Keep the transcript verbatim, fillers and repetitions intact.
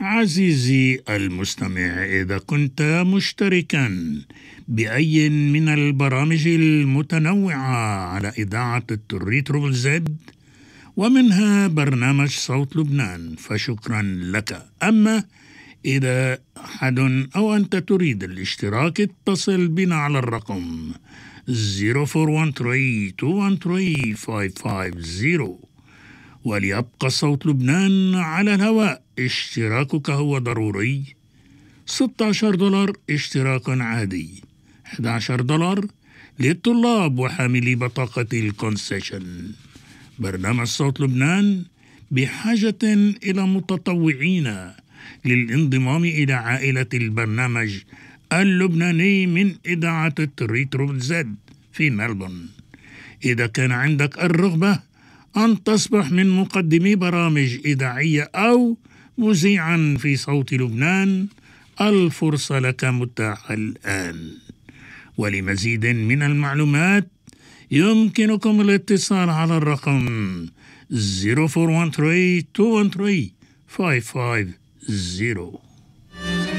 عزيزي المستمع، إذا كنت مشتركا بأي من البرامج المتنوعة على إذاعة الريترو زد ومنها برنامج صوت لبنان فشكرا لك. أما إذا أحد أو أنت تريد الاشتراك اتصل بنا على الرقم صفر أربعة واحد ثلاثة اثنين واحد ثلاثة خمسة خمسة صفر. وليبقى صوت لبنان على الهواء اشتراكك هو ضروري. ستة عشر دولار اشتراك عادي، أحد عشر دولار للطلاب وحاملي بطاقة الكونسيشن. برنامج صوت لبنان بحاجة إلى متطوعين للانضمام إلى عائلة البرنامج اللبناني من إذاعة الريترو زد في ملبورن. إذا كان عندك الرغبة أن تصبح من مقدمي برامج إذاعية أو مذيعا في صوت لبنان، الفرصة لك متاحة الآن. ولمزيد من المعلومات يمكنكم الاتصال على الرقم صفر أربعة واحد ثلاثة اثنين واحد ثلاثة خمسة خمسة صفر.